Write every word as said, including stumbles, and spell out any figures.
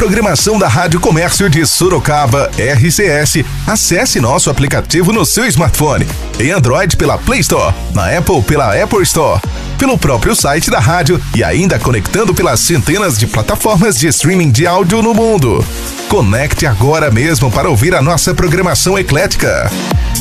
Programação da Rádio Comércio de Sorocaba, R C S. Acesse nosso aplicativo no seu smartphone. Em Android pela Play Store, na Apple pela Apple Store, pelo próprio site da rádio e ainda conectando pelas centenas de plataformas de streaming de áudio no mundo. Conecte agora mesmo para ouvir a nossa programação eclética.